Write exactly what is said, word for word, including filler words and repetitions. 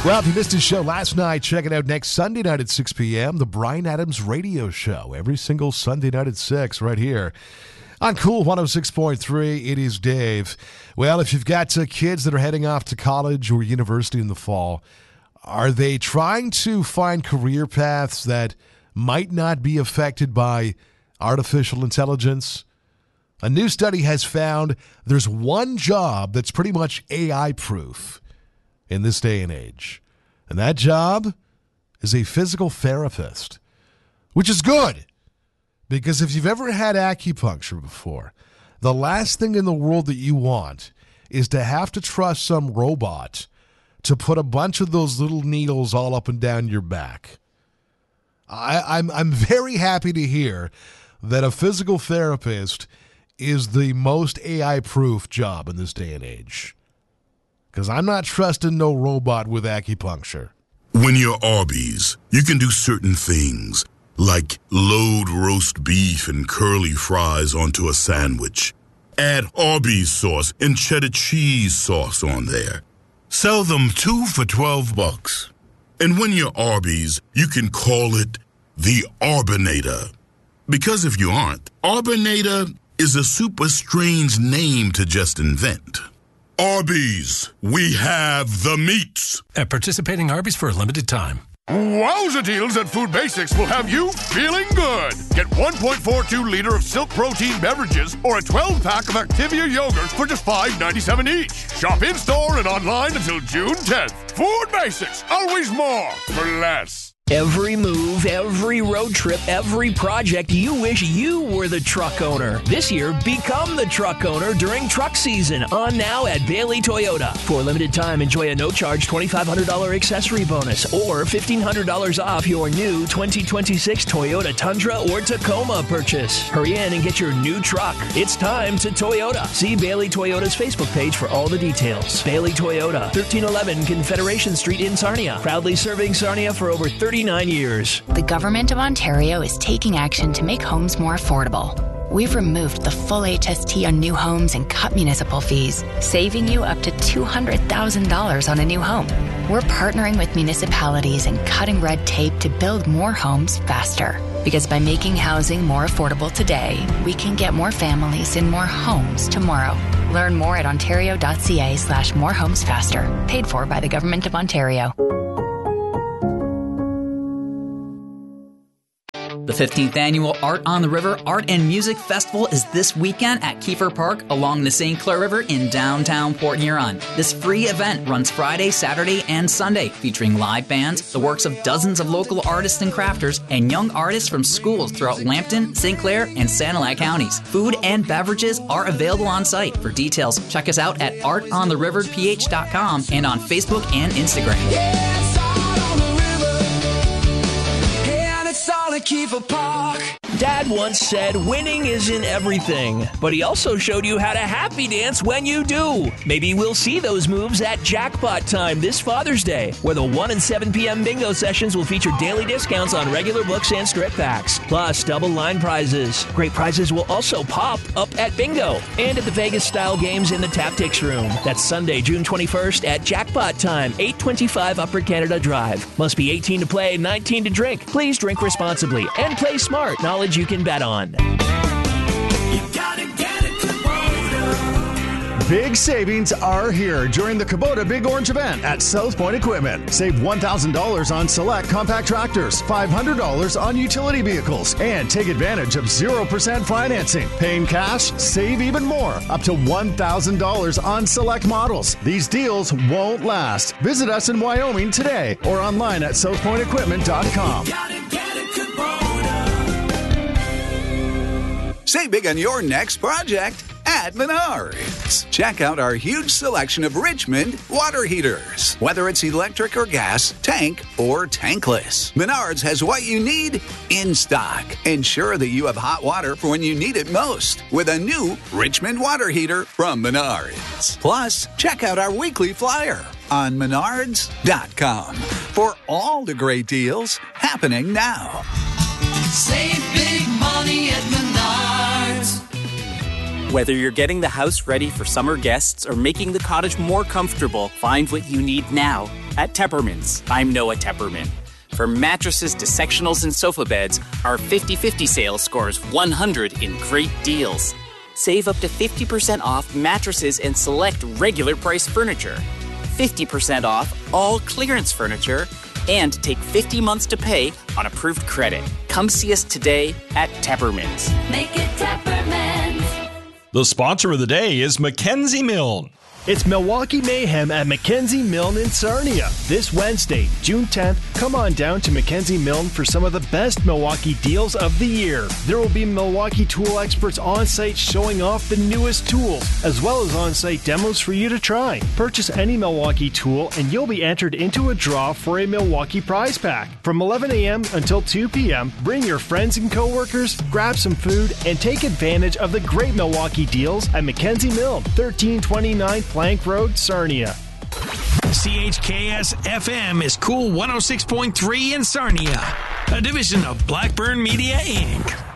Well, if you missed his show last night, check it out next Sunday night at six p.m. The Bryan Adams Radio Show. Every single Sunday night at six right here on Cool one oh six point three. It is Dave. Well, if you've got uh, kids that are heading off to college or university in the fall, are they trying to find career paths that might not be affected by artificial intelligence? A new study has found there's one job that's pretty much A I-proof in this day and age. And that job is a physical therapist, which is good. Because if you've ever had acupuncture before, the last thing in the world that you want is to have to trust some robot to put a bunch of those little needles all up and down your back. I, I'm I'm very happy to hear that a physical therapist is the most A I-proof job in this day and age. Because I'm not trusting no robot with acupuncture. When you're Arby's, you can do certain things, like load roast beef and curly fries onto a sandwich. Add Arby's sauce and cheddar cheese sauce on there. Sell them two for twelve bucks. And when you're Arby's, you can call it the Arbinator. Because if you aren't, Arbinator is a super strange name to just invent. Arby's, we have the meats. At participating Arby's for a limited time. Wowza deals at Food Basics will have you feeling good. Get one point four two liter of Silk Protein beverages or a twelve pack of Activia yogurt for just five ninety-seven each. Shop in-store and online until June tenth. Food Basics, always more for less. Every move, every road trip, every project, you wish you were the truck owner. This year, become the truck owner during truck season. On now at Bailey Toyota. For a limited time, enjoy a no-charge twenty-five hundred dollars accessory bonus or fifteen hundred dollars off your new twenty twenty-six Toyota Tundra or Tacoma purchase. Hurry in and get your new truck. It's time to Toyota. See Bailey Toyota's Facebook page for all the details. Bailey Toyota, thirteen eleven Confederation Street in Sarnia. Proudly serving Sarnia for over thirty years. The Government of Ontario is taking action to make homes more affordable. We've removed the full H S T on new homes and cut municipal fees, saving you up to two hundred thousand dollars on a new home. We're partnering with municipalities and cutting red tape to build more homes faster. Because by making housing more affordable today, we can get more families in more homes tomorrow. Learn more at ontario.ca slash more homes faster. Paid for by the Government of Ontario. The fifteenth Annual Art on the River Art and Music Festival is this weekend at Kiefer Park along the Saint Clair River in downtown Port Huron. This free event runs Friday, Saturday, and Sunday, featuring live bands, the works of dozens of local artists and crafters, and young artists from schools throughout Lambton, Saint Clair, and Sanilac counties. Food and beverages are available on site. For details, check us out at art on the river p h dot com and on Facebook and Instagram. Yes, Art on the River, and it's all at Kiefer Park. Dad once said winning isn't everything, but he also showed you how to happy dance when you do. Maybe we'll see those moves at Jackpot Time this Father's Day, where the one and seven p.m. bingo sessions will feature daily discounts on regular books and strip packs, plus double line prizes. Great prizes will also pop up at bingo and at the Vegas-style games in the Taptics Room. That's Sunday, June twenty-first at Jackpot Time, eight twenty-five Upper Canada Drive. Must be eighteen to play, nineteen to drink. Please drink responsibly and play smart. Knowledge you can bet on. Big savings are here during the Kubota Big Orange event at South Point Equipment. Save one thousand dollars on select compact tractors, five hundred dollars on utility vehicles, and take advantage of zero percent financing. Paying cash, save even more, up to one thousand dollars on select models. These deals won't last. Visit us in Wyoming today or online at south point equipment dot com. Save big on your next project at Menards. Check out our huge selection of Richmond water heaters. Whether it's electric or gas, tank or tankless, Menards has what you need in stock. Ensure that you have hot water for when you need it most with a new Richmond water heater from Menards. Plus, check out our weekly flyer on menards dot com for all the great deals happening now. Save big money at Menards. Whether you're getting the house ready for summer guests or making the cottage more comfortable, find what you need now at Tepperman's. I'm Noah Tepperman. From mattresses to sectionals and sofa beds, our fifty fifty sale scores one hundred in great deals. Save up to fifty percent off mattresses and select regular price furniture, fifty percent off all clearance furniture, and take fifty months to pay on approved credit. Come see us today at Tepperman's. Make it Tepperman's. The sponsor of the day is Mackenzie Milne. It's Milwaukee Mayhem at Mackenzie Milne in Sarnia. This Wednesday, June tenth, come on down to Mackenzie Milne for some of the best Milwaukee deals of the year. There will be Milwaukee tool experts on site showing off the newest tools, as well as on-site demos for you to try. Purchase any Milwaukee tool and you'll be entered into a draw for a Milwaukee prize pack. From eleven a.m. until two p.m., bring your friends and coworkers, grab some food, and take advantage of the great Milwaukee deals at Mackenzie Milne, thirteen twenty-nine Plank Road, Sarnia. C H K S F M is Cool one oh six point three in Sarnia, a division of Blackburn Media, Incorporated.